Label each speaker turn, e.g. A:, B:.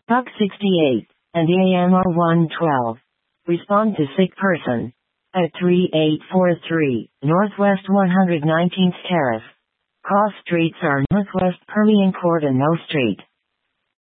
A: Buck 68, and AMR 112. Respond to sick person. At 3843, Northwest 119th Terrace. Cross streets are Northwest Permian Court and No Street.